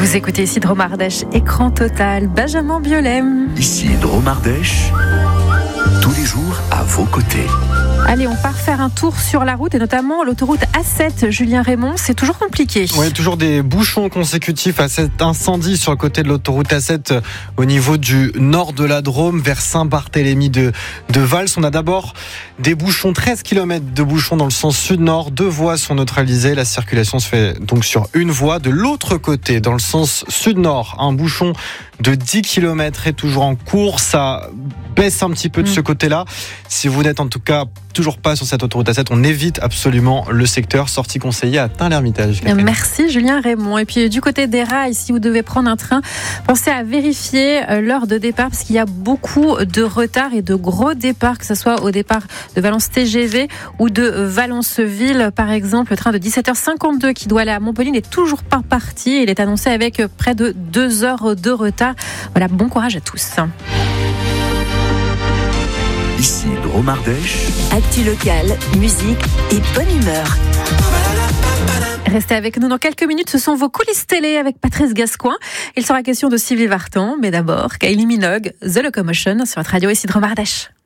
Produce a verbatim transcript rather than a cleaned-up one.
Vous écoutez ici Dromardèche, écran total, Benjamin Biolay. Ici Dromardèche, tous les jours à vos côtés. Allez, on part faire un tour sur la route et notamment l'autoroute A sept, Julien Raymond, c'est toujours compliqué. Oui, toujours des bouchons consécutifs à cet incendie sur le côté de l'autoroute A sept au niveau du nord de la Drôme vers Saint-Barthélemy de, de Vals. On a d'abord des bouchons, treize kilomètres de bouchons dans le sens sud-nord. Deux voies sont neutralisées. La circulation se fait donc sur une voie. De l'autre côté, dans le sens sud-nord, un bouchon de dix kilomètres est toujours en cours. Ça baisse un petit peu de ce côté-là. Si vous n'êtes en tout cas toujours pas sur cette autoroute A sept, on évite absolument le secteur. Sortie conseillée à Tain-l'Hermitage. Merci Julien Raymond. Et puis du côté des rails, si vous devez prendre un train, pensez à vérifier l'heure de départ parce qu'il y a beaucoup de retard et de gros départs, que ce soit au départ de Valence T G V ou de Valenceville. Par exemple, le train de dix-sept heures cinquante-deux qui doit aller à Montpellier n'est toujours pas parti. Il est annoncé avec près de deux heures de retard. Voilà, bon courage à tous. Ici Dromardèche. Actu locale, musique et bonne humeur. Restez avec nous dans quelques minutes, ce sont vos coulisses télé avec Patrice Gascoigne. Il sera question de Sylvie Vartan, mais d'abord Kylie Minogue, The Locomotion sur votre radio ici Dromardèche.